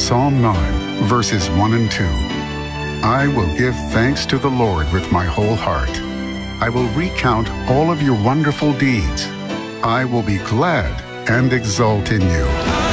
Psalm 9, verses 1 and 2. I will give thanks to the Lord with my whole heart. I will recount all of your wonderful deeds. I will be glad and exult in you.